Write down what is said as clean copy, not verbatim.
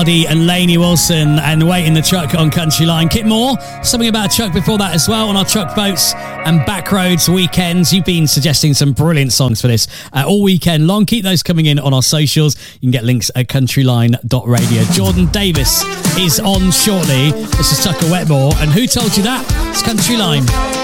Hardy and Lainey Wilson and Wait in the Truck on Country Line. Kit Moore, something about a truck before that as well on our Truck Boats and Backroads weekends. You've been suggesting some brilliant songs for this all weekend long. Keep those coming in on our socials. You can get links at countryline.radio. Jordan Davis is on shortly. This is Tucker Wetmore. And who told you that? It's Country Line.